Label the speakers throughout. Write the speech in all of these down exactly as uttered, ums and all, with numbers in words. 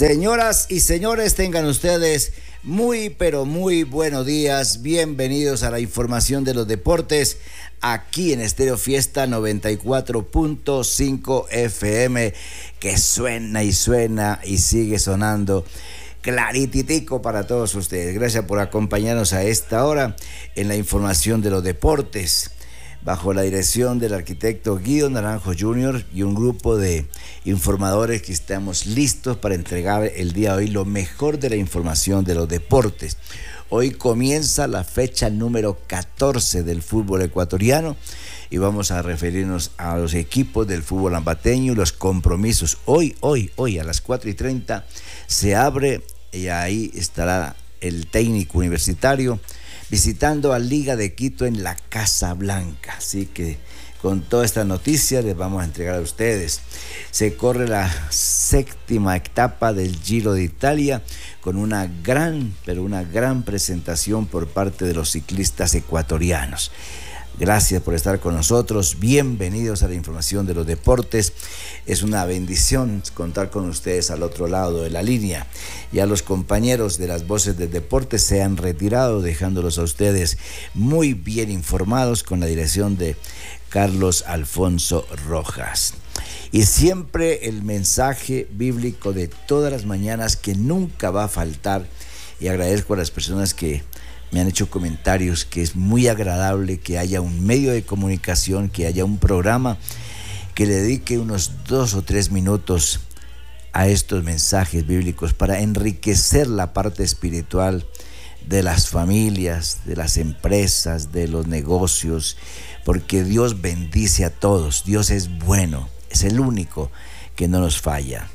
Speaker 1: Señoras y señores, tengan ustedes muy pero muy buenos días. Bienvenidos a la información de los deportes aquí en Estéreo Fiesta noventa y cuatro punto cinco F M, que suena y suena y sigue sonando clarititico para todos ustedes. Gracias por acompañarnos a esta hora en la información de los deportes, bajo la dirección del arquitecto Guido Naranjo junior y un grupo de informadores que estamos listos para entregar el día de hoy lo mejor de la información de los deportes. Hoy comienza la fecha número catorce del fútbol ecuatoriano y vamos a referirnos a los equipos del fútbol ambateño y los compromisos. Hoy, hoy, hoy a las cuatro y treinta se abre y ahí estará el técnico universitario visitando a Liga de Quito en la Casa Blanca. Así que con toda esta noticia les vamos a entregar a ustedes. Se corre la séptima etapa del Giro de Italia con una gran, pero una gran presentación por parte de los ciclistas ecuatorianos. Gracias por estar con nosotros. Bienvenidos a la información de los deportes. Es una bendición contar con ustedes al otro lado de la línea. Ya los compañeros de las voces del deporte se han retirado, dejándolos a ustedes muy bien informados con la dirección de Carlos Alfonso Rojas. Y siempre el mensaje bíblico de todas las mañanas que nunca va a faltar. Y agradezco a las personas que me han hecho comentarios que es muy agradable que haya un medio de comunicación, que haya un programa que le dedique unos dos o tres minutos a estos mensajes bíblicos para enriquecer la parte espiritual de las familias, de las empresas, de los negocios, porque Dios bendice a todos. Dios es bueno, es el único que no nos falla.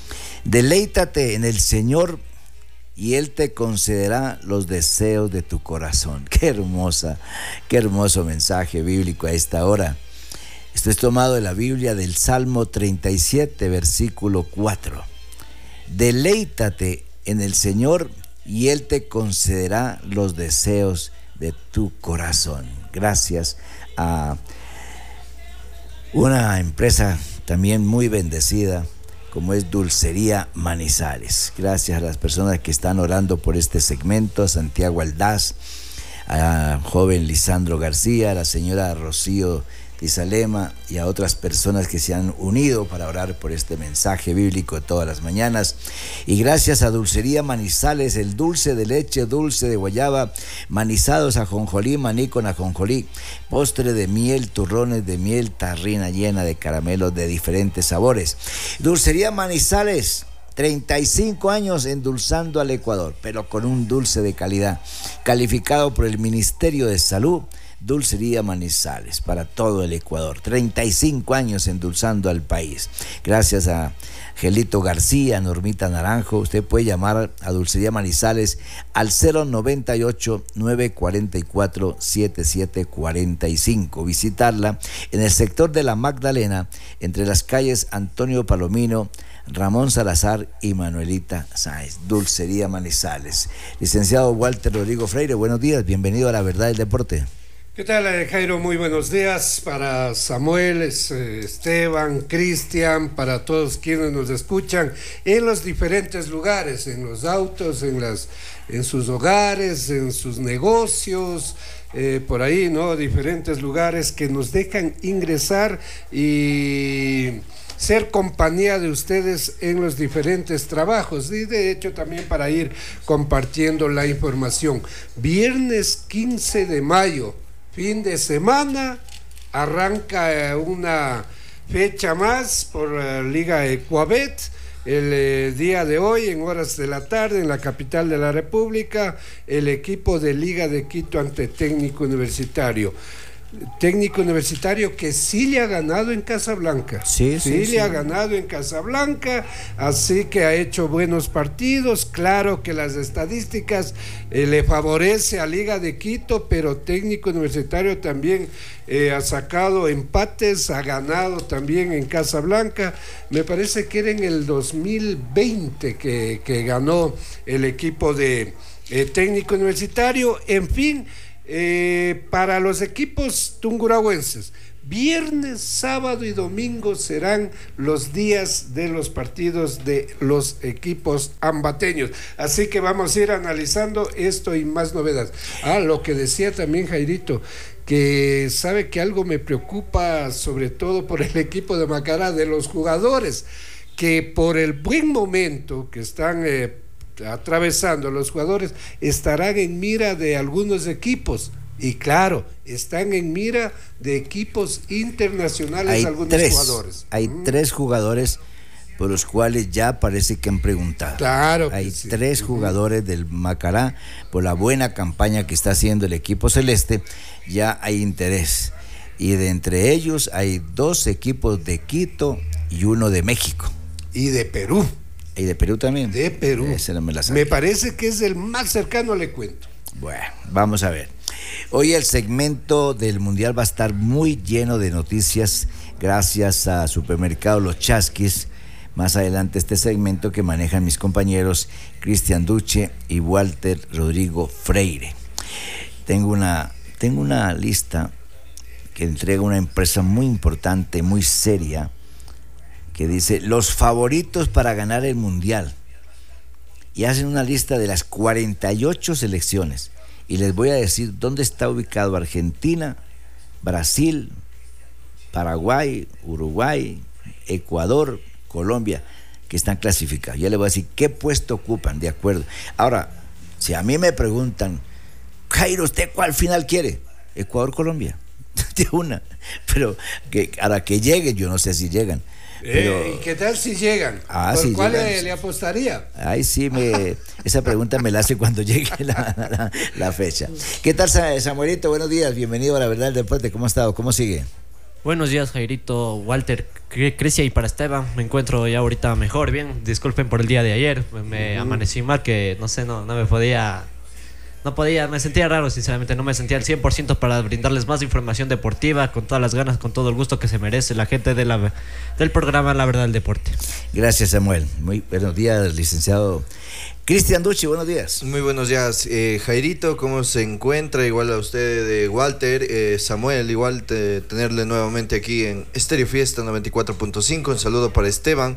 Speaker 1: Deleítate en el Señor y Él te concederá los deseos de tu corazón. Qué hermosa, qué hermoso mensaje bíblico a esta hora. Esto es tomado de la Biblia del Salmo treinta y siete, versículo cuatro. Deleítate en el Señor y Él te concederá los deseos de tu corazón. Gracias a una empresa también muy bendecida como es Dulcería Manizales. Gracias a las personas que están orando por este segmento, a Santiago Aldaz, a joven Lisandro García, a la señora Rocío Tizalema y a otras personas que se han unido para orar por este mensaje bíblico todas las mañanas. Y gracias a Dulcería Manizales, el dulce de leche, dulce de guayaba, manizados ajonjolí, maní con ajonjolí, postre de miel, turrones de miel, tarrina llena de caramelos de diferentes sabores. Dulcería Manizales, treinta y cinco años endulzando al Ecuador, pero con un dulce de calidad, calificado por el Ministerio de Salud. Dulcería Manizales para todo el Ecuador, treinta y cinco años endulzando al país. Gracias a Gelito García, Normita Naranjo. Usted puede llamar a Dulcería Manizales al cero noventa y ocho, nueve cuarenta y cuatro, setenta y siete cuarenta y cinco. Visitarla en el sector de la Magdalena, entre las calles Antonio Palomino, Ramón Salazar y Manuelita Sáenz. Dulcería Manizales. Licenciado Walter Rodrigo Freire, buenos días, bienvenido a La Verdad del Deporte.
Speaker 2: ¿Qué tal, Jairo? Muy buenos días para Samuel, Esteban, Cristian, para todos quienes nos escuchan en los diferentes lugares, en los autos, en las, en sus hogares, en sus negocios, eh, por ahí, ¿no? Diferentes lugares que nos dejan ingresar y ser compañía de ustedes en los diferentes trabajos y de hecho también para ir compartiendo la información. Viernes quince de mayo. Fin de semana, arranca una fecha más por la Liga Ecuabet, el eh, día de hoy en horas de la tarde en la capital de la República, el equipo de Liga de Quito ante Técnico Universitario. Técnico Universitario que sí le ha ganado en Casablanca, sí, sí, sí le sí. ha ganado en Casablanca, así que ha hecho buenos partidos. Claro que las estadísticas eh, le favorece a Liga de Quito, pero Técnico Universitario también eh, ha sacado empates, ha ganado también en Casablanca. Me parece que era en el dos mil veinte que, que ganó el equipo de eh, Técnico Universitario. En fin, Eh, para los equipos tungurahuenses, Viernes, sábado y domingo serán los días de los partidos de los equipos ambateños. Así que vamos a ir analizando esto y más novedades. Ah, lo que decía también Jairito, que sabe que algo me preocupa, sobre todo por el equipo de Macará, de los jugadores, que por el buen momento que están eh, atravesando los jugadores, estarán en mira de algunos equipos. Y claro, están en mira de equipos internacionales
Speaker 1: hay
Speaker 2: algunos
Speaker 1: tres,
Speaker 2: jugadores.
Speaker 1: Hay mm. tres jugadores por los cuales ya parece que han preguntado.
Speaker 2: Claro.
Speaker 1: Hay
Speaker 2: sí.
Speaker 1: tres uh-huh. jugadores del Macará, por la buena campaña que está haciendo el equipo celeste, ya hay interés. Y de entre ellos hay dos equipos de Quito y uno de México.
Speaker 2: Y de Perú.
Speaker 1: Y de Perú también.
Speaker 2: De Perú.
Speaker 1: Ese no me la
Speaker 2: me parece que es el más cercano, le cuento.
Speaker 1: Bueno, vamos a ver. Hoy el segmento del Mundial va a estar muy lleno de noticias gracias a Supermercado Los Chasquis. Más adelante este segmento que manejan mis compañeros Cristian Duche y Walter Rodrigo Freire. Tengo una, tengo una lista que entrega una empresa muy importante, muy seria, que dice los favoritos para ganar el Mundial. Y hacen una lista de las cuarenta y ocho selecciones. Y les voy a decir dónde está ubicado Argentina, Brasil, Paraguay, Uruguay, Ecuador, Colombia, que están clasificados. Ya les voy a decir qué puesto ocupan, de acuerdo. Ahora, si a mí me preguntan, Jairo, ¿usted cuál final quiere? Ecuador, Colombia, de una. Pero que, a la que lleguen, yo no sé si llegan. Pero,
Speaker 2: eh, ¿y qué tal si llegan?
Speaker 1: Ah,
Speaker 2: ¿Por
Speaker 1: si
Speaker 2: cuál
Speaker 1: llegan,
Speaker 2: le, le apostaría?
Speaker 1: Ay, sí, me, esa pregunta me la hace cuando llegue la, la, la fecha. ¿Qué tal, Samuelito? Buenos días, bienvenido a La Verdad del Deporte. ¿Cómo ha estado? ¿Cómo sigue?
Speaker 3: Buenos días, Jairito, Walter, Cristian, y para Esteban. Me encuentro ya ahorita mejor, bien. Disculpen por el día de ayer. Me, me uh-huh. amanecí mal, que no sé, no, no me podía... No podía, me sentía raro, sinceramente, no me sentía al cien por ciento para brindarles más información deportiva, con todas las ganas, con todo el gusto que se merece la gente de la, del programa La Verdad del Deporte.
Speaker 1: Gracias, Samuel. Muy buenos días, licenciado Cristian Duchi, buenos días.
Speaker 4: Muy buenos días, eh, Jairito, ¿cómo se encuentra? Igual a usted, eh, Walter, eh, Samuel, igual te, tenerle nuevamente aquí en Estéreo Fiesta noventa y cuatro punto cinco, un saludo para Esteban.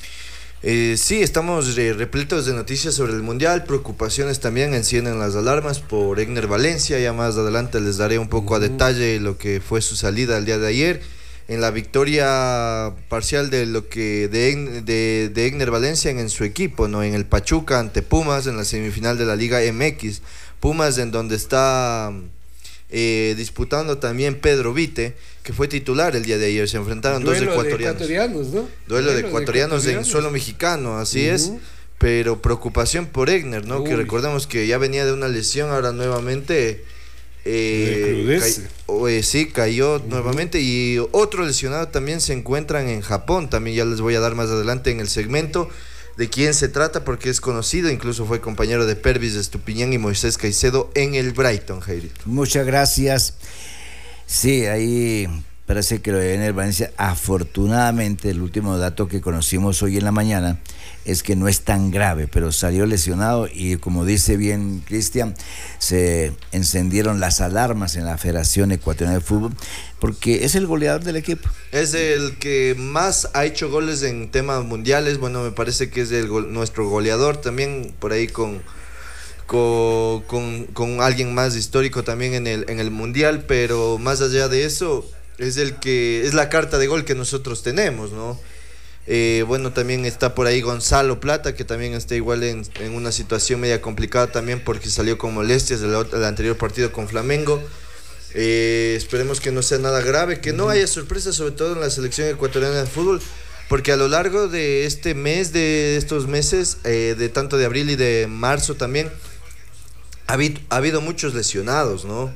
Speaker 4: Eh, sí, estamos eh, repletos de noticias sobre el Mundial, preocupaciones también, encienden las alarmas por Egner Valencia. Ya más adelante les daré un poco a detalle lo que fue su salida el día de ayer en la victoria parcial de lo que de, de, de Egner Valencia en, en su equipo, ¿no? En el Pachuca ante Pumas en la semifinal de la Liga M X. Pumas, en donde está eh, disputando también Pedro Vite, que fue titular el día de ayer. Se enfrentaron
Speaker 2: Duelo
Speaker 4: dos ecuatorianos.
Speaker 2: De ecuatorianos, ¿no?
Speaker 4: Duelo, Duelo de, ecuatorianos de ecuatorianos en suelo mexicano, así uh-huh. es. Pero preocupación por Egner, ¿no? Uy. Que recordemos que ya venía de una lesión, ahora nuevamente eh, ca- eh, sí, cayó uh-huh. nuevamente. Y otro lesionado también se encuentran en Japón. También ya les voy a dar más adelante en el segmento de quién se trata, porque es conocido, incluso fue compañero de Pervis Estupiñán y Moisés Caicedo en el Brighton, Jairito.
Speaker 1: Muchas gracias. Sí, ahí parece que lo de Egner Valencia, afortunadamente, el último dato que conocimos hoy en la mañana es que no es tan grave, pero salió lesionado y, como dice bien Cristian, se encendieron las alarmas en la Federación Ecuatoriana de Fútbol, porque es el goleador del equipo.
Speaker 4: Es el que más ha hecho goles en temas mundiales. Bueno, me parece que es el go- nuestro goleador también, por ahí con... Con, con, con alguien más histórico también en el, en el Mundial, pero más allá de eso, es el que es la carta de gol que nosotros tenemos, ¿no? Eh, bueno, también está por ahí Gonzalo Plata, que también está igual en, en una situación media complicada también, porque salió con molestias del, del anterior partido con Flamengo. Eh, esperemos que no sea nada grave, que no haya sorpresas, sobre todo en la selección ecuatoriana de fútbol, porque a lo largo de este mes, de estos meses, eh, de tanto de abril y de marzo también, Ha habido, ha habido muchos lesionados, ¿no?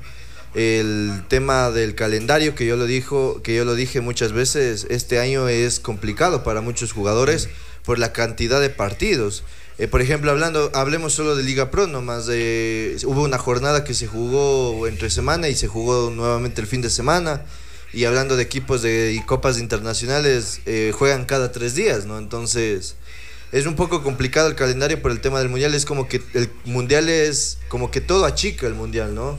Speaker 4: El tema del calendario, que yo lo dijo, que yo lo dije muchas veces, este año es complicado para muchos jugadores por la cantidad de partidos. Eh, por ejemplo, hablando, hablemos solo de Liga Pro, nomás eh, hubo una jornada que se jugó entre semana y se jugó nuevamente el fin de semana. Y hablando de equipos de, y copas internacionales, eh, juegan cada tres días, ¿no? Entonces es un poco complicado el calendario por el tema del Mundial. Es como que el Mundial es como que todo achica el Mundial, ¿no?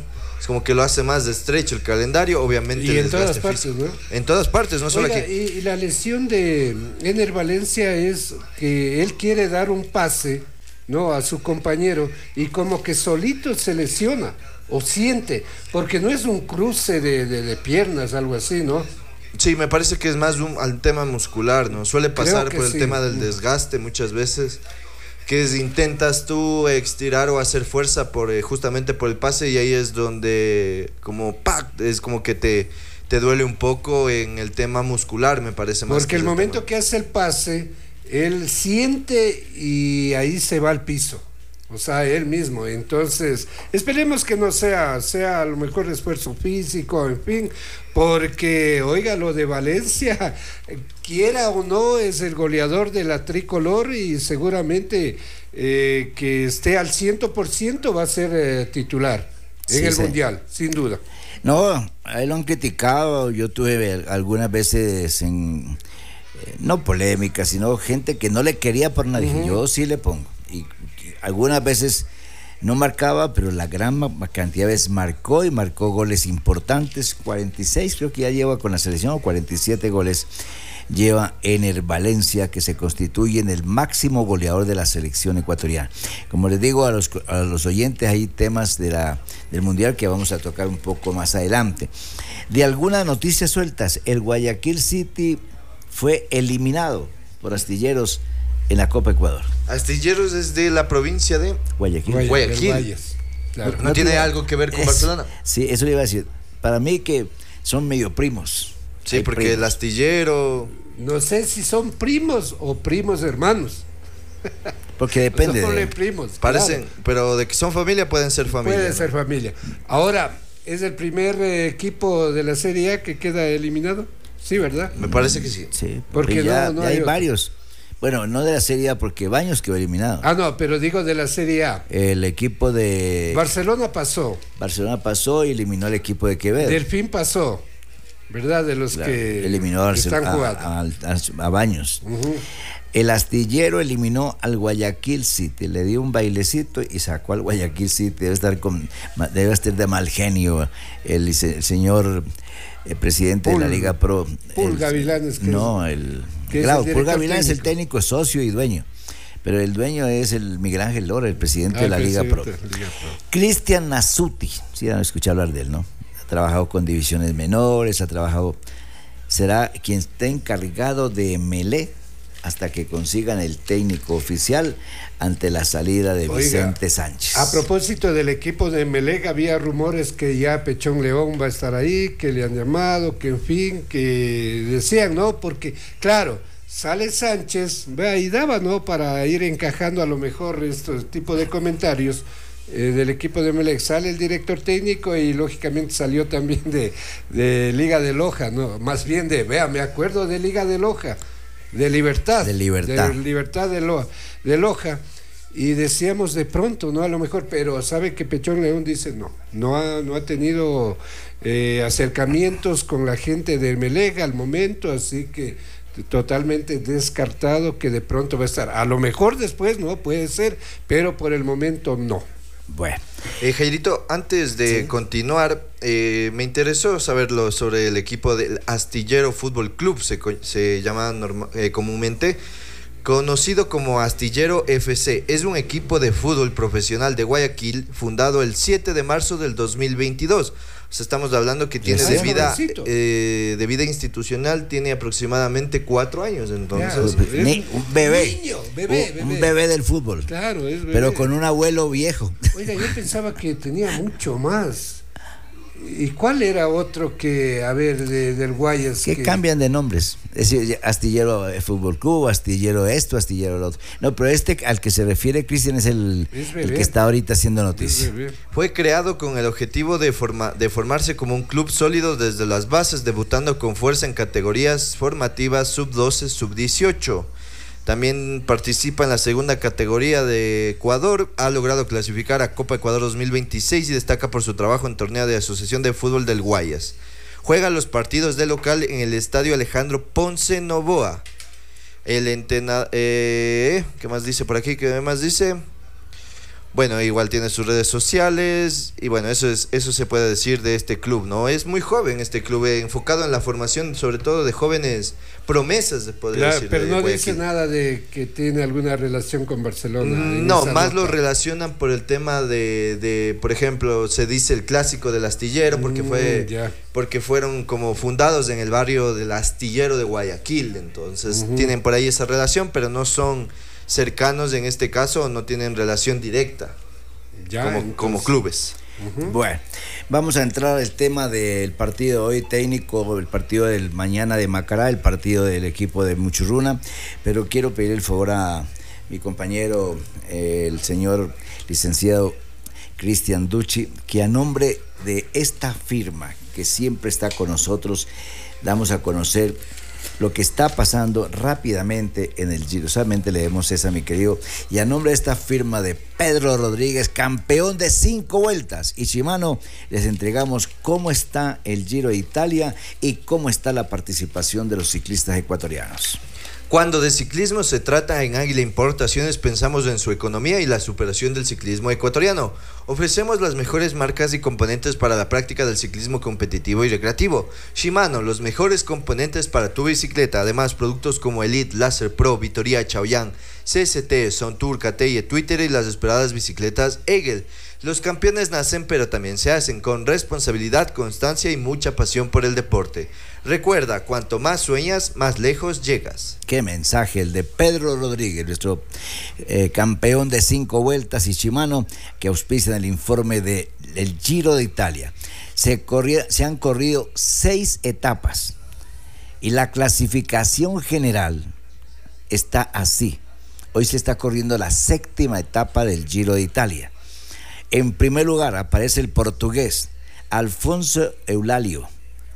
Speaker 4: es como que lo hace más estrecho el calendario, obviamente.
Speaker 2: Y
Speaker 4: el
Speaker 2: en todas
Speaker 4: desgaste
Speaker 2: partes,
Speaker 4: físico.
Speaker 2: ¿no?
Speaker 4: En todas partes, no solo
Speaker 2: Oiga,
Speaker 4: aquí.
Speaker 2: y, y la lesión de Ener Valencia es que él quiere dar un pase, ¿no?, a su compañero y como que solito se lesiona o siente, porque no es un cruce de, de, de piernas, algo así, ¿no?
Speaker 4: Sí, me parece que es más un al tema muscular, ¿no? Suele pasar
Speaker 2: que
Speaker 4: por el
Speaker 2: sí.
Speaker 4: tema del desgaste muchas veces, que es, intentas tú estirar o hacer fuerza por eh, justamente por el pase, y ahí es donde como ¡pac! Es como que te, te duele un poco en el tema muscular, me parece más.
Speaker 2: Porque
Speaker 4: que
Speaker 2: el
Speaker 4: es
Speaker 2: momento
Speaker 4: tema.
Speaker 2: que hace el pase, él siente y ahí se va al piso. O sea, él mismo. Entonces, esperemos que no sea, sea a lo mejor esfuerzo físico, en fin, porque, oiga, lo de Valencia, quiera o no, es el goleador de la tricolor y seguramente eh, que esté al cien por ciento va a ser eh, titular en
Speaker 1: Sí,
Speaker 2: el
Speaker 1: sí.
Speaker 2: Mundial, sin duda.
Speaker 1: No, a él lo han criticado. Yo tuve algunas veces en, eh, no polémica, sino gente que no le quería por nada. Dije, yo sí le pongo. Y, y algunas veces no marcaba, pero la gran ma- cantidad de veces marcó y marcó goles importantes. cuarenta y seis creo que ya lleva con la selección, o cuarenta y siete goles lleva Ener Valencia, que se constituye en el máximo goleador de la selección ecuatoriana. Como les digo a los, a los oyentes, hay temas de la, del Mundial que vamos a tocar un poco más adelante. De algunas noticias sueltas, el Guayaquil City fue eliminado por Astilleros en la Copa Ecuador.
Speaker 4: Astilleros es de la provincia de...
Speaker 1: Guayaquil.
Speaker 2: Guaya-
Speaker 4: Guayaquil.
Speaker 2: del Guayas, claro.
Speaker 4: ¿No tiene algo que ver con
Speaker 1: es-
Speaker 4: Barcelona?
Speaker 1: Sí, eso le iba a decir. Para mí que son medio primos.
Speaker 4: Sí,
Speaker 1: Hay
Speaker 4: porque
Speaker 1: primos.
Speaker 4: el astillero...
Speaker 2: No sé si son primos o primos hermanos.
Speaker 1: Porque depende
Speaker 2: Son
Speaker 1: de...
Speaker 2: primos.
Speaker 4: Parecen,
Speaker 2: claro.
Speaker 4: pero de que son familia pueden ser familia.
Speaker 2: Puede
Speaker 4: ¿no?
Speaker 2: ser familia. Ahora, ¿es el primer eh, equipo de la Serie A que queda eliminado? Sí, ¿verdad?
Speaker 4: Me parece que sí.
Speaker 1: Sí,
Speaker 2: Porque
Speaker 1: porque ya,
Speaker 2: no- no
Speaker 1: ya
Speaker 2: hay
Speaker 1: hay
Speaker 2: otro.
Speaker 1: varios. Bueno, no de la Serie A, porque Baños quedó eliminado.
Speaker 2: Ah, no, pero digo de la Serie A.
Speaker 1: El equipo de
Speaker 2: Barcelona pasó,
Speaker 1: Barcelona pasó y eliminó al equipo de Quevedo.
Speaker 2: Delfín pasó, ¿verdad? De los
Speaker 1: Claro,
Speaker 2: que
Speaker 1: eliminó a,
Speaker 2: están
Speaker 1: a-
Speaker 2: jugando.
Speaker 1: a- a- a Baños.
Speaker 2: Ujú.
Speaker 1: El Astillero eliminó al Guayaquil City, le dio un bailecito y sacó al Guayaquil City. Debe estar, con, debe estar de mal genio el, el señor el presidente
Speaker 2: Pul-
Speaker 1: de la Liga Pro.
Speaker 2: Pul
Speaker 1: el-
Speaker 2: Gavilanes, que
Speaker 1: No,
Speaker 2: es-
Speaker 1: el.
Speaker 2: que es
Speaker 1: Claro,
Speaker 2: el
Speaker 1: Pul
Speaker 2: director
Speaker 1: Gavilán es el
Speaker 2: técnico.
Speaker 1: técnico, socio y dueño. Pero el dueño es el Miguel Ángel Lora, el presidente
Speaker 2: Ah,
Speaker 1: de la Liga Pro.
Speaker 2: presidente de la Liga Pro.
Speaker 1: Cristian Nasuti, sí, han escuchado hablar de él, ¿no? Ha trabajado con divisiones menores, ha trabajado, será quien esté encargado de Melé hasta que consigan el técnico oficial ante la salida de
Speaker 2: Oiga,
Speaker 1: Vicente Sánchez.
Speaker 2: A propósito del equipo de Emelec, había rumores que ya Pechón León va a estar ahí, que le han llamado, que en fin, que decían, ¿no? Porque, claro, sale Sánchez, vea, y daba, ¿no? Para ir encajando a lo mejor estos tipos de comentarios eh, del equipo de Emelec. Sale el director técnico y lógicamente salió también de, de Liga de Loja, ¿no? Más bien de, vea, me acuerdo de Liga de Loja. De Libertad.
Speaker 1: De Libertad.
Speaker 2: De Libertad de, Lo, de Loja. Y decíamos de pronto, ¿no? A lo mejor, pero sabe que Pechón León dice no. No ha, no ha tenido eh, acercamientos con la gente de Melega al momento, así que totalmente descartado que de pronto va a estar. A lo mejor después, ¿no? Puede ser, pero por el momento no.
Speaker 1: Bueno,
Speaker 4: Eh, Jairito, antes de
Speaker 1: Sí.
Speaker 4: continuar, eh, me interesó saberlo sobre el equipo del Astillero Fútbol Club, se, co- se llama norma- eh, comúnmente, conocido como Astillero F C. Es un equipo de fútbol profesional de Guayaquil, fundado el siete de marzo del dos mil veintidós. O sea, estamos hablando que tiene
Speaker 1: Ya
Speaker 4: de
Speaker 1: sé.
Speaker 4: vida,
Speaker 2: Jovencito.
Speaker 4: eh, de vida institucional, tiene aproximadamente cuatro años, entonces...
Speaker 2: Claro.
Speaker 1: pues,
Speaker 2: es
Speaker 1: ni- un bebé,
Speaker 2: niño, bebé,
Speaker 1: un, un
Speaker 2: bebé.
Speaker 1: bebé del fútbol,
Speaker 2: Claro, es
Speaker 1: pero
Speaker 2: bebé.
Speaker 1: con un abuelo viejo.
Speaker 2: Oiga, yo pensaba que tenía mucho más. ¿Y cuál era otro que, a ver, de, del Guayas?
Speaker 1: Que
Speaker 2: que
Speaker 1: cambian de nombres. Es decir, Astillero eh, Fútbol Club, Astillero esto, Astillero lo otro. No, pero este al que se refiere Cristian es el,
Speaker 2: Es
Speaker 1: el
Speaker 2: bebé.
Speaker 1: que está ahorita haciendo
Speaker 2: es
Speaker 1: noticia.
Speaker 2: bebé.
Speaker 4: Fue creado con el objetivo de, forma- de formarse como un club sólido desde las bases, debutando con fuerza en categorías formativas sub doce, sub dieciocho. También participa en la segunda categoría de Ecuador, ha logrado clasificar a Copa Ecuador dos mil veintiséis y destaca por su trabajo en torneo de Asociación de Fútbol del Guayas. Juega los partidos de local en el Estadio Alejandro Ponce Novoa. El entrenador... Eh, ¿Qué más dice por aquí? ¿Qué más dice? bueno, igual tiene sus redes sociales y bueno, eso es eso se puede decir de este club, ¿no? Es muy joven este club, eh, enfocado en la formación sobre todo de jóvenes promesas, se podría
Speaker 2: Claro,
Speaker 4: decir.
Speaker 2: pero
Speaker 4: de
Speaker 2: no
Speaker 4: Guayaquil.
Speaker 2: dice nada de que tiene alguna relación con Barcelona. en
Speaker 4: No,
Speaker 2: esa
Speaker 4: más
Speaker 2: nota.
Speaker 4: lo relacionan por el tema de, de, por ejemplo, se dice el clásico del astillero, porque
Speaker 2: Mm,
Speaker 4: fue,
Speaker 2: ya.
Speaker 4: porque fueron como fundados en el barrio del astillero de Guayaquil, entonces
Speaker 2: Ujú.
Speaker 4: tienen por ahí esa relación, pero no son cercanos en este caso, no tienen relación directa
Speaker 2: Ya,
Speaker 4: como,
Speaker 2: entonces,
Speaker 4: como clubes.
Speaker 2: ujú.
Speaker 1: Bueno, vamos a entrar al tema del partido hoy técnico, el partido del mañana de Macará, el partido del equipo de Muchurruna, pero quiero pedir el favor a mi compañero, eh, el señor licenciado Cristian Ducci, que a nombre de esta firma que siempre está con nosotros, damos a conocer lo que está pasando rápidamente en el Giro. Solamente leemos esa, mi querido. Y a nombre de esta firma de Pedro Rodríguez, campeón de cinco vueltas, y Shimano, les entregamos cómo está el Giro de Italia y cómo está la participación de los ciclistas ecuatorianos.
Speaker 4: Cuando de ciclismo se trata en Águila Importaciones, pensamos en su economía y la superación del ciclismo ecuatoriano. Ofrecemos las mejores marcas y componentes para la práctica del ciclismo competitivo y recreativo. Shimano, los mejores componentes para tu bicicleta. Además, productos como Elite, Láser Pro, Vitoria, Chaoyang, C S T, Sontour, K T I, Twitter y las esperadas bicicletas Egel. Los campeones nacen pero también se hacen con responsabilidad, constancia y mucha pasión por el deporte. Recuerda, cuanto más sueñas, más lejos llegas.
Speaker 1: Qué mensaje el de Pedro Rodríguez, nuestro eh, campeón de cinco vueltas y Shimano, que auspicia en el informe de el Giro de Italia. Se, corría, se han corrido seis etapas y la clasificación general está así. Hoy se está corriendo la séptima etapa del Giro de Italia. En primer lugar aparece el portugués Alfonso Eulalio,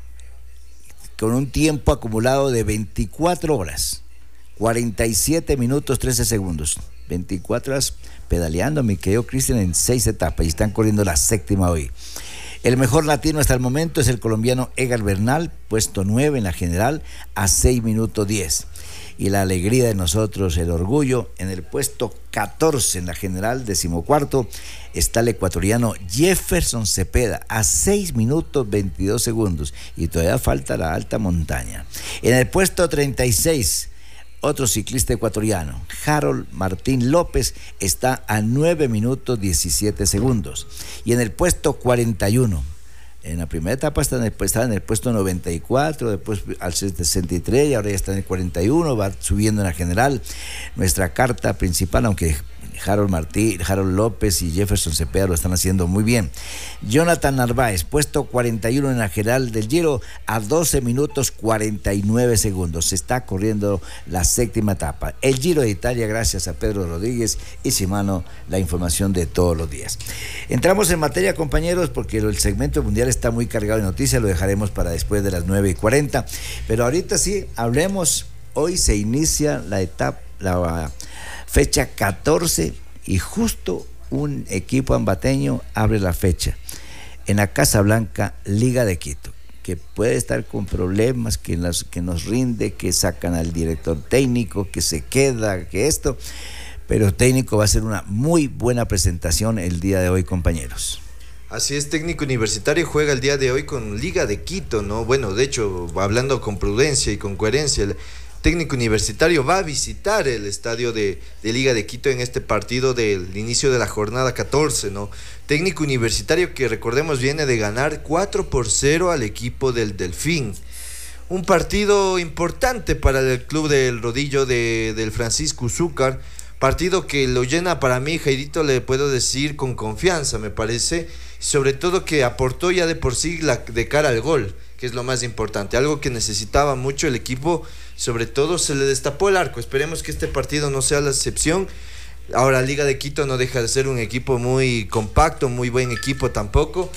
Speaker 1: con un tiempo acumulado de veinticuatro horas, cuarenta y siete minutos, trece segundos. veinticuatro horas pedaleando, mi querido Cristian, en seis etapas, y están corriendo la séptima hoy. El mejor latino hasta el momento es el colombiano Egar Bernal, puesto nueve en la general, a seis minutos diez. Y la alegría de nosotros, el orgullo, en el puesto catorce en la general, decimocuarto, está el ecuatoriano Jefferson Cepeda, a seis minutos veintidós segundos, y todavía falta la alta montaña. En el puesto treinta y seis, otro ciclista ecuatoriano, Harold Martín López, está a nueve minutos diecisiete segundos. Y en el puesto cuarenta y uno, en la primera etapa estaba en, el, estaba en el puesto noventa y cuatro, después al sesenta y tres, y ahora ya está en el cuarenta y uno, va subiendo en la general. Nuestra carta principal, aunque Harold Martí, Harold López y Jefferson Cepeda lo están haciendo muy bien. Jonathan Narváez, puesto cuarenta y uno en la general del Giro, a doce minutos cuarenta y nueve segundos. Se está corriendo la séptima etapa. El Giro de Italia, gracias a Pedro Rodríguez y Shimano, la información de todos los días. Entramos en materia, compañeros, porque el segmento mundial está muy cargado de noticias, lo dejaremos para después de las nueve y cuarenta. Pero ahorita sí, hablemos. Hoy se inicia la etapa, la fecha catorce, y justo un equipo ambateño abre la fecha en la Casa Blanca, Liga de Quito, que puede estar con problemas, que, las, que nos rinde, que sacan al director técnico, que se queda, que esto, pero técnico va a ser una muy buena presentación el día de hoy, compañeros.
Speaker 4: Así es, Técnico Universitario juega el día de hoy con Liga de Quito, ¿no? Bueno, de hecho, hablando con prudencia y con coherencia, el Técnico Universitario va a visitar el estadio de, de Liga de Quito en este partido del inicio de la jornada catorce, ¿no? Técnico Universitario que, recordemos, viene de ganar cuatro por cero al equipo del Delfín. Un partido importante para el club del rodillo de, del Francisco Zúcar, partido que lo llena para mí, Jairito, le puedo decir con confianza, me parece, sobre todo que aportó ya de por sí la, de cara al gol, que es lo más importante, algo que necesitaba mucho el equipo. Sobre todo se le destapó el arco. Esperemos que este partido no sea la excepción. Ahora Liga de Quito no deja de ser un equipo muy compacto, muy buen equipo tampoco.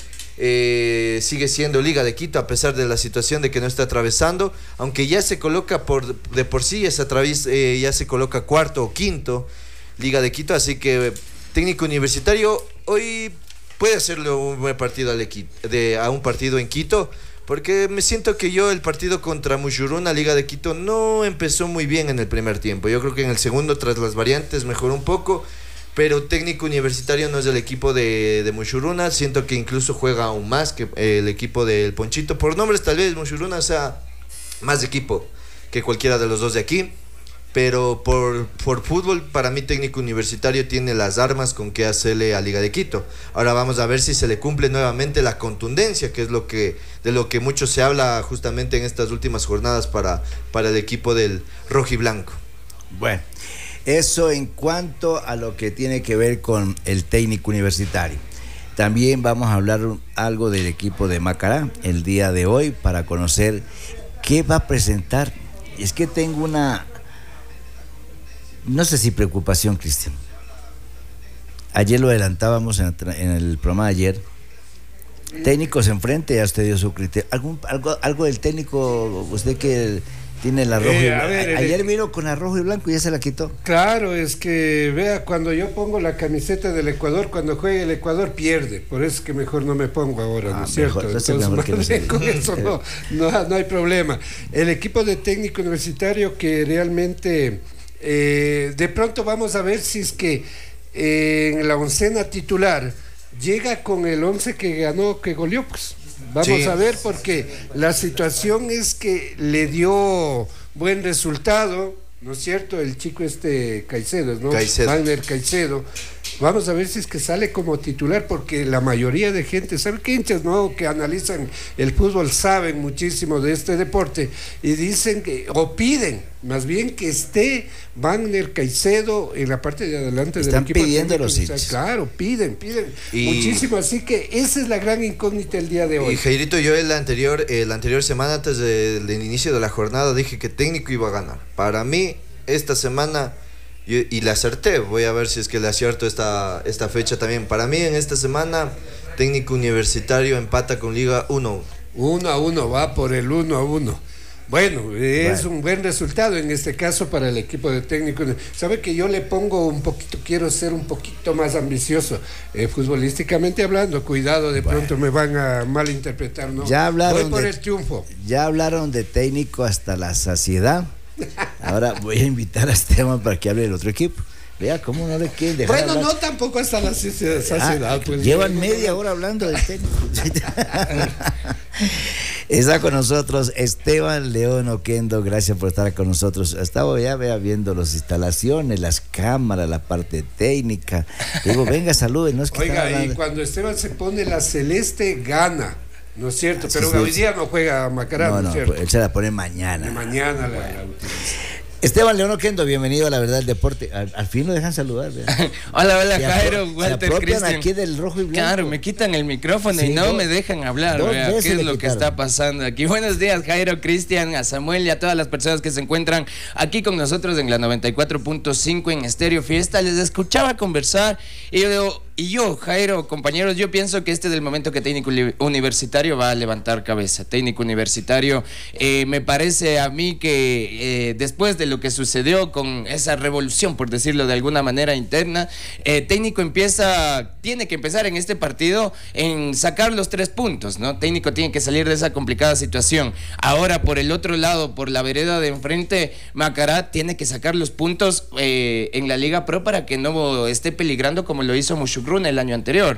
Speaker 4: Eh, sigue siendo Liga de Quito a pesar de la situación de que no está atravesando, aunque ya se coloca por de por sí, ya se, atraviesa, eh, ya se coloca cuarto o quinto Liga de Quito. Así que Técnico Universitario hoy puede hacerle un buen partido al equi- de, a un partido en Quito. Porque me siento que yo el partido contra Muchurruna, Liga de Quito, no empezó muy bien en el primer tiempo. Yo creo que en el segundo, tras las variantes, mejoró un poco. pero Técnico Universitario no es el equipo de, de Mushuruna. Siento que incluso juega aún más que el equipo del Ponchito. Por nombres tal vez Mushuruna sea más equipo que cualquiera de los dos de aquí, pero por, por fútbol para mí Técnico Universitario tiene las armas con que hacerle a Liga de Quito. Ahora vamos a ver si se le cumple nuevamente la contundencia, que es lo que, de lo que mucho se habla justamente en estas últimas jornadas para, para el equipo del rojiblanco.
Speaker 1: Bueno, eso en cuanto a lo que tiene que ver con el Técnico Universitario. También vamos a hablar algo del equipo de Macará el día de hoy para conocer qué va a presentar. Es que tengo una, no sé si preocupación, Cristian. Ayer lo adelantábamos en el, en el programa de ayer. Técnicos enfrente, ya usted dio su criterio. ¿Algún, algo, algo del técnico, usted que tiene el arrojo
Speaker 2: Eh,
Speaker 1: y
Speaker 2: a
Speaker 1: blanco?
Speaker 2: ver,
Speaker 1: Ayer
Speaker 2: el-
Speaker 1: vino con arrojo y blanco y ya se la quitó.
Speaker 2: Claro, es que vea, cuando yo pongo la camiseta del Ecuador, cuando juega el Ecuador pierde, por eso es que mejor no me pongo ahora,
Speaker 1: Ah,
Speaker 2: ¿no es cierto?
Speaker 1: mejor, entonces mejor que no
Speaker 2: más
Speaker 1: se-
Speaker 2: bien con eso no, no, no hay problema. El equipo de Técnico Universitario que realmente, eh, de pronto vamos a ver si es que eh, en la oncena titular llega con el once que ganó, que goleó, pues. Vamos
Speaker 4: Sí.
Speaker 2: a ver, porque la situación es que le dio buen resultado, ¿no es cierto? El chico este Caicedo, ¿no?
Speaker 4: Caicedo.
Speaker 2: Wagner Caicedo. Vamos a ver si es que sale como titular, porque la mayoría de gente, ¿sabe qué hinchas, no? Que analizan el fútbol saben muchísimo de este deporte y dicen que, o piden, más bien que esté Wagner Caicedo en la parte de adelante del
Speaker 1: Están
Speaker 2: equipo.
Speaker 1: pidiendo
Speaker 2: técnico.
Speaker 1: los hinchas.
Speaker 2: Claro, piden, piden
Speaker 4: Y-
Speaker 2: muchísimo, así que esa es la gran incógnita el día de hoy.
Speaker 4: Y Jairito, yo el anterior, eh, la anterior semana antes de- del inicio de la jornada dije que Técnico iba a ganar. Para mí, esta semana, y, y le acerté, voy a ver si es que le acierto esta, esta fecha también. Para mí, en esta semana, Técnico Universitario empata con Liga uno.
Speaker 2: Uno a uno, va por el uno a uno. Bueno, es
Speaker 1: Bueno.
Speaker 2: un buen resultado en este caso para el equipo de técnico. Sabe que yo le pongo un poquito, quiero ser un poquito más ambicioso, eh, futbolísticamente hablando. Cuidado, de pronto me van a malinterpretar, ¿no?
Speaker 1: Ya hablaron
Speaker 2: Voy por
Speaker 1: de-
Speaker 2: el triunfo.
Speaker 1: Ya hablaron de técnico hasta la saciedad. Ahora voy a invitar a Esteban para que hable del otro equipo. Vea cómo no le quieren dejar
Speaker 2: Bueno,
Speaker 1: hablar.
Speaker 2: no tampoco hasta la saci-
Speaker 1: Ah,
Speaker 2: saciedad. pues,
Speaker 1: llevan
Speaker 2: no,
Speaker 1: media
Speaker 2: no,
Speaker 1: hora hablando del técnico. Está con nosotros Esteban León Oquendo, gracias por estar con nosotros. Estaba ya vea, viendo las instalaciones, las cámaras, la parte técnica. Digo, venga, saluden, no es que
Speaker 2: Oiga,
Speaker 1: están
Speaker 2: y
Speaker 1: hablando.
Speaker 2: cuando Esteban se pone la celeste, gana, ¿no es cierto?
Speaker 1: Sí,
Speaker 2: Pero
Speaker 1: sí,
Speaker 2: hoy
Speaker 1: sí.
Speaker 2: día no juega Macará,
Speaker 1: No,
Speaker 2: ¿no,
Speaker 1: no,
Speaker 2: es cierto?
Speaker 1: él se la pone mañana.
Speaker 2: De mañana la, la utiliza.
Speaker 1: Esteban León Oquendo, bienvenido a La Verdad del Deporte. Al, al fin lo dejan saludar. vea.
Speaker 5: Hola, hola,
Speaker 1: Se
Speaker 5: Jairo,
Speaker 1: apro- se
Speaker 5: Walter,
Speaker 1: apropian
Speaker 5: Cristian.
Speaker 1: aquí del rojo y blanco.
Speaker 5: Claro, me quitan el micrófono
Speaker 1: Sí,
Speaker 5: y no
Speaker 1: dos-
Speaker 5: me dejan hablar.
Speaker 1: dos
Speaker 5: vea,
Speaker 1: veces
Speaker 5: ¿Qué es
Speaker 1: le
Speaker 5: lo que
Speaker 1: quitaron.
Speaker 5: está pasando aquí? Buenos días, Jairo, Cristian, a Samuel y a todas las personas que se encuentran aquí con nosotros en la noventa y cuatro punto cinco en Estéreo Fiesta. Les escuchaba conversar y yo, y yo, Jairo, compañeros, yo pienso que este es el momento que Técnico Uni- Universitario va a levantar cabeza. Técnico Universitario, eh, me parece a mí que eh, después de lo que sucedió con esa revolución, por decirlo de alguna manera interna, eh, Técnico empieza, tiene que empezar en este partido en sacar los tres puntos, ¿no? Técnico tiene que salir de esa complicada situación. Ahora, por el otro lado, por la vereda de enfrente, Macará tiene que sacar los puntos eh, en la Liga Pro para que no esté peligrando como lo hizo Mushugruna el año anterior.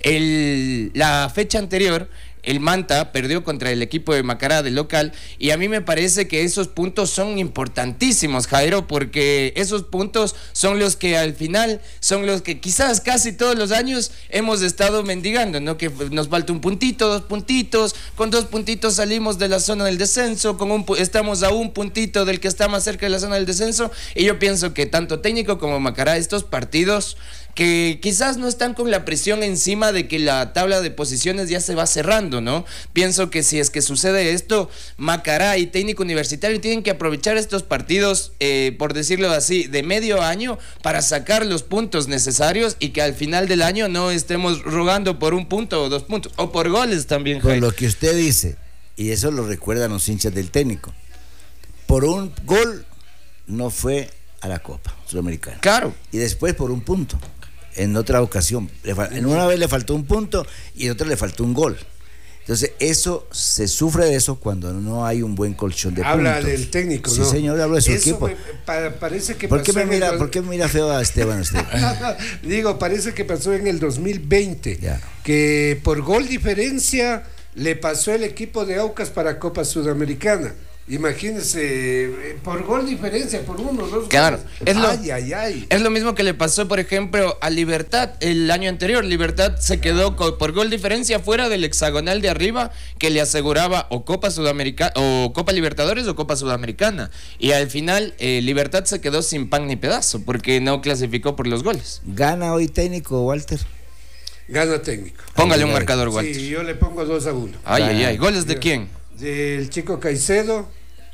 Speaker 5: El, la fecha anterior, el Manta perdió contra el equipo de Macará de local y a mí me parece que esos puntos son importantísimos, Jairo, porque esos puntos son los que al final son los que quizás casi todos los años hemos estado mendigando, ¿no? Que nos falta un puntito, dos puntitos, con dos puntitos salimos de la zona del descenso, con un, pu- estamos a un puntito del que está más cerca de la zona del descenso y yo pienso que tanto Técnico como Macará, estos partidos que quizás no están con la presión encima de que la tabla de posiciones ya se va cerrando, ¿no? Pienso que si es que sucede esto, Macará y Técnico Universitario tienen que aprovechar estos partidos, eh, por decirlo así, de medio año para sacar los puntos necesarios y que al final del año no estemos rogando por un punto o dos puntos, o por goles también,
Speaker 1: Por
Speaker 5: Jairo.
Speaker 1: lo que usted dice, y eso lo recuerdan los hinchas del técnico, por un gol no fue a la Copa Sudamericana.
Speaker 5: Claro.
Speaker 1: Y después por un punto. En otra ocasión, le fal- en una vez le faltó un punto y en otra le faltó un gol. Entonces, eso, se sufre de eso cuando no hay un buen colchón de
Speaker 2: Habla
Speaker 1: puntos.
Speaker 2: del técnico,
Speaker 1: sí,
Speaker 2: ¿no?
Speaker 1: Sí, señor, hablo de su
Speaker 2: eso
Speaker 1: equipo.
Speaker 2: Me, pa, parece que
Speaker 1: ¿Por qué,
Speaker 2: pasó
Speaker 1: me mira,
Speaker 2: el,
Speaker 1: ¿Por qué me mira feo a Esteban usted?
Speaker 2: Digo, parece que pasó en el dos mil veinte,
Speaker 1: ya.
Speaker 2: que por gol diferencia le pasó el equipo de Aucas para Copa Sudamericana. Imagínense, por gol diferencia, por uno, dos
Speaker 5: Claro,
Speaker 2: goles.
Speaker 5: es lo,
Speaker 2: ay, ay, ay.
Speaker 5: es lo mismo que le pasó, por ejemplo, a Libertad el año anterior. Libertad se quedó con, por gol diferencia fuera del hexagonal de arriba que le aseguraba o Copa Sudamericana, o Copa Libertadores o Copa Sudamericana. Y al final, eh, Libertad se quedó sin pan ni pedazo porque no clasificó por los goles.
Speaker 1: ¿Gana hoy técnico, Walter?
Speaker 2: Gana técnico.
Speaker 5: Póngale
Speaker 1: Ay,
Speaker 5: un
Speaker 1: ay,
Speaker 5: marcador, Walter.
Speaker 2: Sí, yo le pongo dos a uno.
Speaker 5: Ay, ay, ay.
Speaker 1: Gana.
Speaker 5: ¿Goles de quién?
Speaker 2: Del chico Caicedo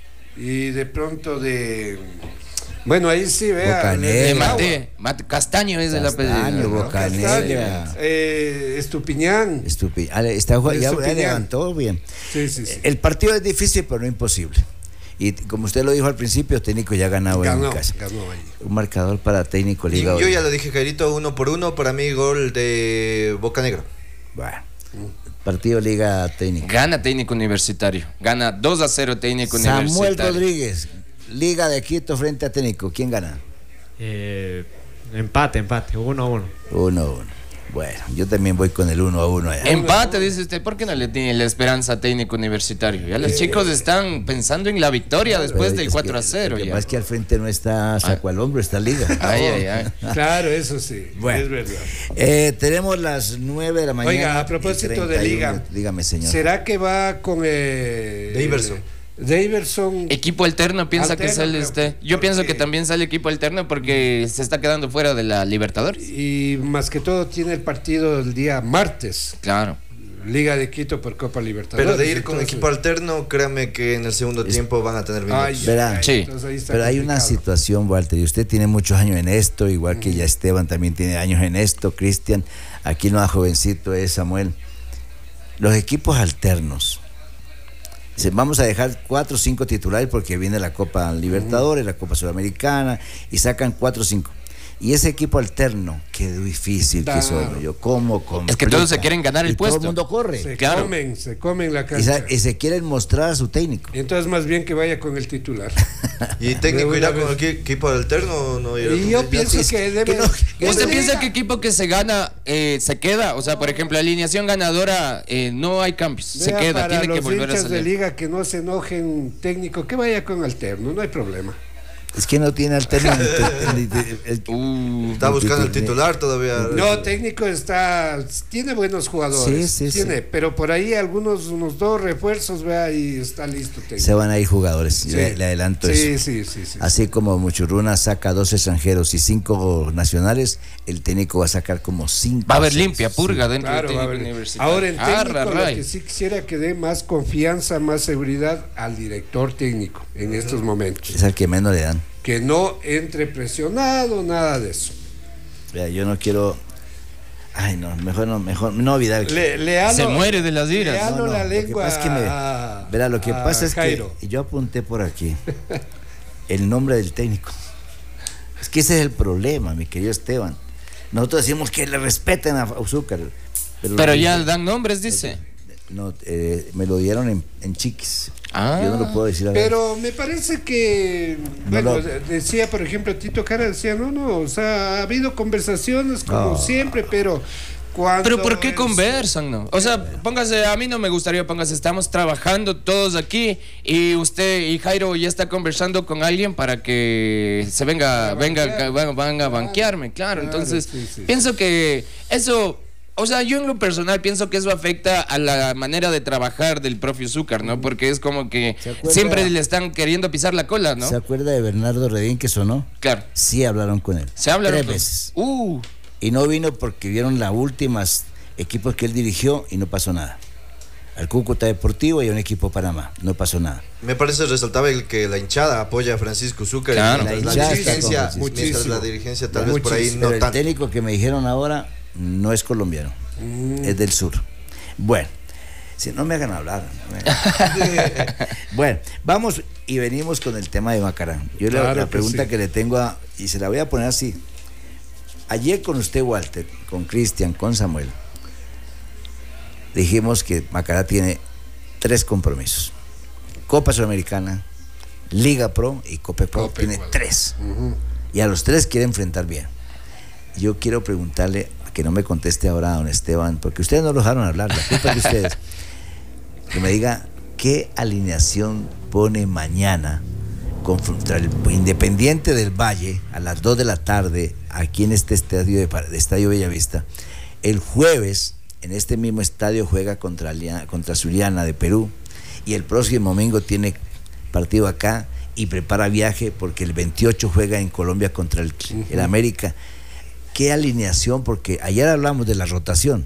Speaker 2: y de pronto de... Bueno, ahí sí, vea.
Speaker 1: Bocanegra.
Speaker 5: De
Speaker 2: de
Speaker 5: Mate, Mate Castaño es el
Speaker 1: Castaño,
Speaker 5: apellido.
Speaker 1: Boca- Bocanegra.
Speaker 2: Castaño, eh, Estupiñán.
Speaker 1: Estúpido. Ale, está, ya, ya
Speaker 2: Estupiñán.
Speaker 1: levantó bien.
Speaker 2: Sí, sí, sí.
Speaker 1: El partido es difícil, pero no imposible. Y como usted lo dijo al principio, técnico ya ha ganado
Speaker 2: Ganó,
Speaker 1: en casa.
Speaker 2: ganó ahí.
Speaker 1: Un marcador para técnico
Speaker 4: Y
Speaker 1: Liga.
Speaker 4: yo
Speaker 1: hoy.
Speaker 4: ya lo dije, Jairito, uno por uno. Para mí, gol de Bocanegra.
Speaker 1: Bueno, partido Liga técnica.
Speaker 5: Gana técnico universitario. Gana dos a cero técnico
Speaker 1: Samuel
Speaker 5: universitario.
Speaker 1: Rodríguez, Liga de Quito frente a técnico. ¿Quién gana?
Speaker 3: Eh, empate, empate, uno a uno.
Speaker 1: Uno a uno. Bueno, yo también voy con el uno a uno allá.
Speaker 5: Empate, dice usted. ¿Por qué no le tiene la esperanza a técnico universitario? Ya los chicos están pensando en la victoria después
Speaker 1: Pero
Speaker 5: del
Speaker 1: es
Speaker 5: cuatro
Speaker 1: que-
Speaker 5: a cero.
Speaker 1: Lo que
Speaker 5: Ya.
Speaker 1: pasa es que al frente no está saco al hombro, está Liga.
Speaker 5: Ay, ay, ay.
Speaker 2: Claro, eso sí,
Speaker 1: Bueno.
Speaker 2: es verdad.
Speaker 1: Eh, tenemos las nueve de la mañana.
Speaker 2: Oiga, a
Speaker 1: y
Speaker 2: propósito de
Speaker 1: treinta y
Speaker 2: Liga,
Speaker 1: uno. Dígame, señor.
Speaker 2: ¿será que va con eh,
Speaker 4: Daverson.
Speaker 2: Daverson?
Speaker 5: Equipo alterno piensa
Speaker 2: Alterno,
Speaker 5: que sale
Speaker 2: creo.
Speaker 5: usted. Yo pienso que
Speaker 2: Porque-
Speaker 5: también sale equipo alterno porque se está quedando fuera de la Libertadores.
Speaker 2: Y más que todo tiene el partido el día martes,
Speaker 5: Claro.
Speaker 2: Liga de Quito por Copa Libertadores.
Speaker 4: Pero de ir con
Speaker 2: Entonces-
Speaker 4: equipo alterno, créame que en el segundo tiempo van a tener minutos.
Speaker 2: Ay,
Speaker 1: Verá.
Speaker 2: ay,
Speaker 5: Sí.
Speaker 2: entonces ahí está
Speaker 1: Pero hay una
Speaker 2: complicado.
Speaker 1: situación, Walter, y usted tiene muchos años en esto, igual que ya Esteban también tiene años en esto, Cristian, aquí no más jovencito es Samuel. Los equipos alternos. Dice, vamos a dejar cuatro o cinco titulares porque viene la Copa Libertadores, la Copa Sudamericana, y sacan cuatro o cinco. Y ese equipo alterno, qué difícil que
Speaker 2: Da.
Speaker 1: son, yo cómo
Speaker 5: Es que todos se quieren ganar el
Speaker 1: y todo
Speaker 5: puesto.
Speaker 1: el mundo corre.
Speaker 2: Se
Speaker 5: Claro.
Speaker 2: comen, se comen la
Speaker 1: Y,
Speaker 2: cancha.
Speaker 1: sa- y se quieren mostrar a su técnico.
Speaker 2: Entonces más bien que vaya con el titular.
Speaker 4: ¿Y técnico
Speaker 2: De
Speaker 4: irá
Speaker 2: una
Speaker 4: con
Speaker 2: vez.
Speaker 4: el equi- equipo alterno o no irá?
Speaker 2: Y
Speaker 4: con-
Speaker 2: yo pienso
Speaker 1: dice
Speaker 2: que debe...
Speaker 1: que no- que
Speaker 5: ¿Usted
Speaker 2: debe-
Speaker 5: piensa que equipo que se gana eh, se queda? O sea, por ejemplo, alineación ganadora, eh, no hay cambios. Se
Speaker 2: Vea,
Speaker 5: queda,
Speaker 2: para
Speaker 5: tiene que
Speaker 2: los
Speaker 5: volver a
Speaker 2: hinchas de
Speaker 5: salir.
Speaker 2: liga que no se enojen técnico, que vaya con alterno, no hay problema.
Speaker 1: Es que no tiene alterno.
Speaker 5: Uh,
Speaker 4: Está buscando el titular todavía.
Speaker 2: No, técnico está, tiene buenos jugadores,
Speaker 1: Sí, sí,
Speaker 2: tiene,
Speaker 1: sí.
Speaker 2: pero por ahí algunos, unos dos refuerzos, vea, y está listo técnico.
Speaker 1: Se van a ir jugadores,
Speaker 2: Sí.
Speaker 1: le, le adelanto
Speaker 2: Sí,
Speaker 1: eso.
Speaker 2: sí, sí, sí.
Speaker 1: Así como Muchurruna saca dos extranjeros y cinco nacionales, el técnico va a sacar como cinco.
Speaker 5: va a haber
Speaker 1: seis.
Speaker 5: limpia, purga dentro
Speaker 2: Claro,
Speaker 5: del
Speaker 2: va a
Speaker 5: técnico
Speaker 2: haber-
Speaker 5: universitario.
Speaker 2: ahora en técnico
Speaker 5: Arra,
Speaker 2: lo
Speaker 5: ray.
Speaker 2: que sí quisiera que dé más confianza, más seguridad al director técnico en estos momentos.
Speaker 1: Es al que menos le dan.
Speaker 2: Que no entre presionado, nada de eso.
Speaker 1: Vea, yo no quiero. Ay, no, mejor no, mejor no Vidal.
Speaker 2: Le, le halo-
Speaker 5: Se muere de las
Speaker 2: le
Speaker 5: iras.
Speaker 2: halo
Speaker 1: No, no,
Speaker 2: la
Speaker 1: lo que
Speaker 2: lengua
Speaker 1: pasa es que me-
Speaker 2: a-
Speaker 1: Verá, lo que
Speaker 2: a
Speaker 1: pasa es
Speaker 2: Jairo.
Speaker 1: que yo apunté por aquí el nombre del técnico. Es que ese es el problema, mi querido Esteban. Nosotros decimos que le respeten a Azúcar.
Speaker 5: Pero ya dan nombres, dice.
Speaker 1: No, eh, me lo dieron en, en chiquis.
Speaker 5: Ah.
Speaker 1: Yo no lo puedo decir a ver.
Speaker 2: Pero me parece que,
Speaker 1: No
Speaker 2: bueno,
Speaker 1: lo-
Speaker 2: de- decía, por ejemplo, Tito Cara decía, no, no, o sea, ha habido conversaciones como
Speaker 1: No.
Speaker 2: siempre, pero cuando...
Speaker 5: Pero ¿por qué
Speaker 2: es-
Speaker 5: conversan, no? O sea, póngase, a mí no me gustaría, póngase, estamos trabajando todos aquí y usted y Jairo ya está conversando con alguien para que se venga,
Speaker 2: Para
Speaker 5: venga,
Speaker 2: banquear.
Speaker 5: venga, venga a banquearme, claro.
Speaker 2: Claro,
Speaker 5: Entonces,
Speaker 2: sí, sí.
Speaker 5: pienso que eso, o sea, yo en lo personal pienso que eso afecta a la manera de trabajar del propio Zúcar, ¿no? Porque es como que
Speaker 1: ¿Se acuerda?
Speaker 5: siempre le están queriendo pisar la cola, ¿no?
Speaker 1: ¿Se acuerda de Bernardo Redín que sonó?
Speaker 5: Claro.
Speaker 1: Sí hablaron con él.
Speaker 5: Se habla
Speaker 1: tres veces.
Speaker 5: Uh,
Speaker 1: Y no vino porque vieron las últimas equipos que él dirigió y no pasó nada. Al Cúcuta Deportivo y a un equipo Panamá. No pasó nada.
Speaker 4: Me parece resaltable el que la hinchada apoya a Francisco Zúcar.
Speaker 5: Claro.
Speaker 4: Mientras
Speaker 1: La
Speaker 4: la,
Speaker 1: hinchada
Speaker 4: dirigencia,
Speaker 1: está con
Speaker 4: mientras
Speaker 2: Francisco.
Speaker 4: la dirigencia tal
Speaker 2: Muchísimo.
Speaker 4: vez por ahí
Speaker 1: Pero
Speaker 4: no
Speaker 1: el
Speaker 4: tanto.
Speaker 1: técnico que me dijeron ahora no es colombiano.
Speaker 2: Mm.
Speaker 1: Es del sur. Bueno, si no me hagan hablar. no me hagan- Bueno, vamos y venimos con el tema de Macarán. Yo le-
Speaker 2: Claro
Speaker 1: la
Speaker 2: que
Speaker 1: pregunta
Speaker 2: sí.
Speaker 1: que le tengo a, y se la voy a poner así. Ayer con usted, Walter, con Cristian, con Samuel, dijimos que Macará tiene tres compromisos: Copa Sudamericana, Liga Pro y Copa Pro. Copa tiene igual. tres. Uh-huh. Y a los tres quiere enfrentar bien. Yo quiero preguntarle, que no me conteste ahora, don Esteban, porque ustedes no lo dejaron hablar, la culpa es de ustedes. Que me diga qué alineación pone mañana contra el Independiente del Valle a las dos de la tarde aquí en este estadio de, de Estadio Bellavista. El jueves en este mismo estadio juega contra, contra Zuliana de Perú, y el próximo domingo tiene partido acá y prepara viaje porque el veintiocho juega en Colombia contra el, uh-huh. el América. ¿Qué alineación? Porque ayer hablamos de la rotación.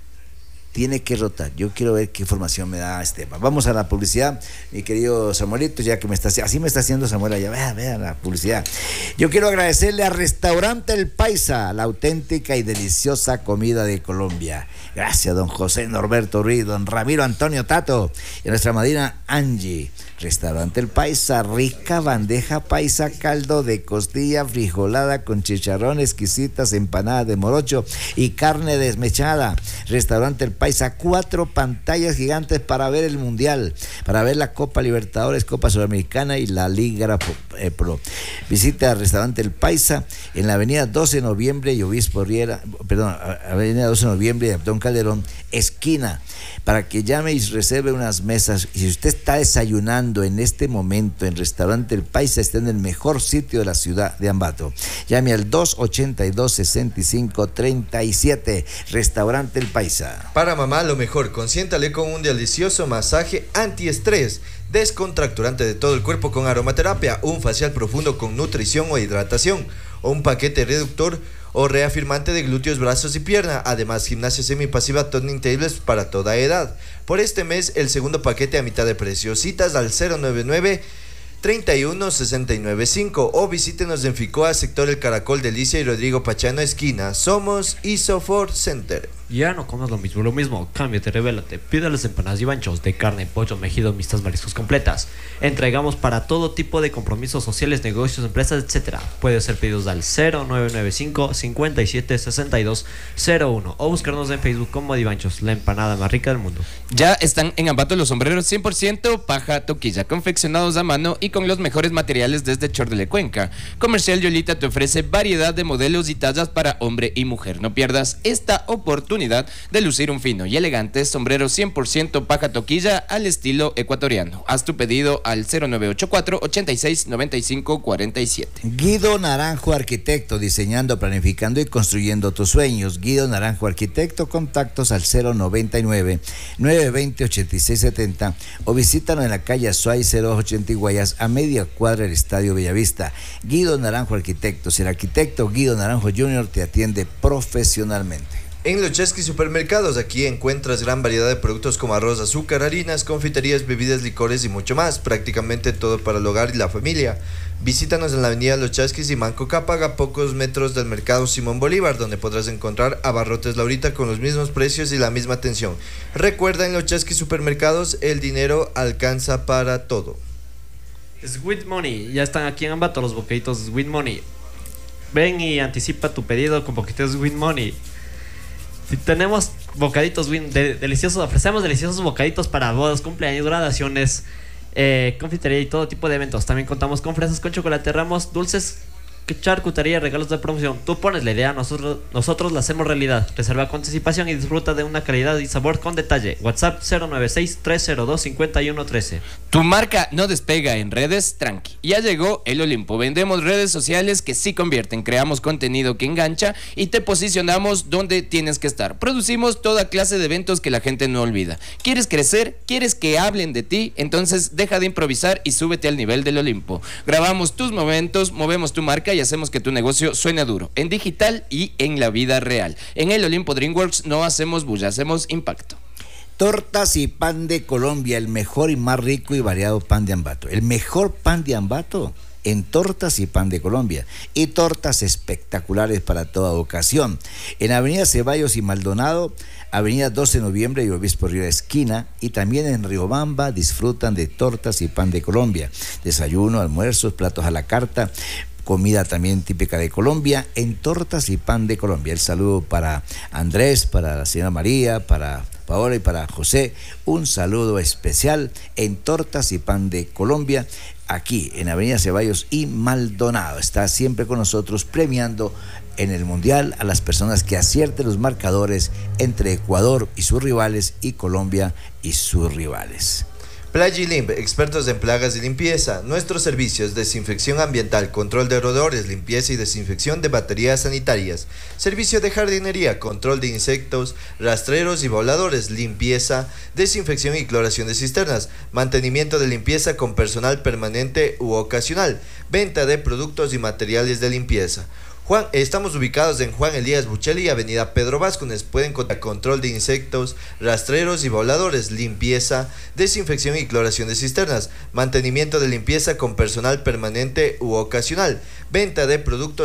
Speaker 1: Tiene que rotar. Yo quiero ver qué información me da Esteban. Vamos a la publicidad, mi querido Samuelito, ya que me está así me está haciendo Samuel allá. Vea, vea la publicidad. Yo quiero agradecerle a Restaurante El Paisa, la auténtica y deliciosa comida de Colombia. Gracias, don José Norberto Ruiz, don Ramiro Antonio Tato y nuestra madrina Angie. Restaurante El Paisa, rica bandeja paisa, caldo de costilla frijolada con chicharrón, exquisitas empanadas de morocho y carne desmechada. Restaurante El Paisa, cuatro pantallas gigantes para ver el Mundial, para ver la Copa Libertadores, Copa Sudamericana y la Liga Pro. Visita al Restaurante El Paisa en la avenida doce de noviembre y Obispo Riera, perdón, avenida doce de noviembre y Abdón Calderón, esquina, para que llame y reserve unas mesas. Y si usted está desayunando en este momento en Restaurante El Paisa, está en el mejor sitio de la ciudad de Ambato. Llame al dos ochenta y dos, sesenta y cinco, treinta y siete. Restaurante El Paisa.
Speaker 4: Para mamá lo mejor, consiéntale con un delicioso masaje antiestrés, descontracturante de todo el cuerpo con aromaterapia, un facial profundo con nutrición o hidratación, o un paquete reductor o reafirmante de glúteos, brazos y pierna. Además, gimnasia semipasiva Toning Tables para toda edad. Por este mes, el segundo paquete a mitad de precio. Citas al cero noventa y nueve, treinta y uno, sesenta y nueve cinco o visítenos en Ficoa, sector El Caracol, Delicia y Rodrigo Pachano, esquina. Somos Isofor Center.
Speaker 3: Ya no comas lo mismo, lo mismo, cámbiate, revélate, pide las empanadas y banchos de carne, pollo, mejido, mixtas, mariscos completas. Entregamos para todo tipo de compromisos sociales, negocios, empresas, etcétera. Puede ser pedidos al cero nueve nueve cinco, cincuenta y siete, sesenta y dos cero uno o buscarnos en Facebook como Divanchos, la empanada más rica del mundo.
Speaker 5: Ya están en Ambato los sombreros cien por ciento paja toquilla, confeccionados a mano y con los mejores materiales desde Chordele, Cuenca. Comercial Yolita te ofrece variedad de modelos y tallas para hombre y mujer. No pierdas esta oportunidad de lucir un fino y elegante sombrero cien por ciento paja toquilla al estilo ecuatoriano. Haz tu pedido al cero nueve ocho cuatro, ochenta y seis, noventa y cinco, cuarenta y siete.
Speaker 1: Guido Naranjo Arquitecto, diseñando, planificando y construyendo tus sueños. Guido Naranjo Arquitecto, contactos al cero noventa y nueve, nueve veinte, ochenta y seis setenta o visítanos en la calle Azuay cero ochenta y Guayas, a media cuadra del Estadio Bellavista. Guido Naranjo Arquitecto, el arquitecto Guido Naranjo junior te atiende profesionalmente.
Speaker 4: En Los Chesky Supermercados, aquí encuentras gran variedad de productos como arroz, azúcar, harinas, confiterías, bebidas, licores y mucho más. Prácticamente todo para el hogar y la familia. Visítanos en la avenida Los Chasquis y Manco Cápaga, a pocos metros del mercado Simón Bolívar, donde podrás encontrar abarrotes Laurita con los mismos precios y la misma atención. Recuerda, en Los Chasquis Supermercados, el dinero alcanza para todo.
Speaker 3: Sweet Money, ya están aquí en Ambato los bocaditos Sweet Money. Ven y anticipa tu pedido con bocaditos Sweet Money. Si tenemos bocaditos win, de, deliciosos, ofrecemos deliciosos bocaditos para bodas, cumpleaños, graduaciones, eh, confitería y todo tipo de eventos. También contamos con fresas con chocolate, ramos, dulces, charcutería, regalos de promoción. Tú pones la idea, nosotros, nosotros la hacemos realidad. Reserva con anticipación y disfruta de una calidad y sabor con detalle. WhatsApp cero nueve seis, tres cero dos, cinco uno uno tres.
Speaker 5: Tu marca no despega en redes, tranqui. Ya llegó el Olimpo. Vendemos redes sociales que sí convierten. Creamos contenido que engancha y te posicionamos donde tienes que estar. Producimos toda clase de eventos que la gente no olvida. ¿Quieres crecer? ¿Quieres que hablen de ti? Entonces deja de improvisar y súbete al nivel del Olimpo. Grabamos tus momentos, movemos tu marca y hacemos que tu negocio suene duro, en digital y en la vida real. En el Olimpo DreamWorks no hacemos bulla, hacemos impacto.
Speaker 1: Tortas y pan de Colombia, el mejor y más rico y variado pan de Ambato. El mejor pan de Ambato en Tortas y Pan de Colombia. Y tortas espectaculares para toda ocasión. En Avenida Ceballos y Maldonado, Avenida doce de noviembre y Obispo Riera esquina, y también en Riobamba disfrutan de Tortas y Pan de Colombia. Desayuno, almuerzos, platos a la carta. comida también típica de Colombia, en Tortas y Pan de Colombia. El saludo para Andrés, para la señora María, para Paola y para José. Un saludo especial en Tortas y Pan de Colombia, aquí en Avenida Ceballos y Maldonado. Está siempre con nosotros premiando en el Mundial a las personas que acierten los marcadores entre Ecuador y sus rivales y Colombia y sus rivales.
Speaker 4: Plagilimp, expertos en plagas y limpieza. Nuestros servicios: desinfección ambiental, control de roedores, limpieza y desinfección de baterías sanitarias. Servicio de jardinería, control de insectos, rastreros y voladores, limpieza, desinfección y cloración de cisternas. Mantenimiento de limpieza con personal permanente u ocasional. Venta de productos y materiales de limpieza. Juan, estamos ubicados en Juan Elías Buchelli, Avenida Pedro Vázquez. Pueden contar control de insectos, rastreros y voladores, limpieza, desinfección y cloración de cisternas, mantenimiento de limpieza con personal permanente u ocasional, venta de productos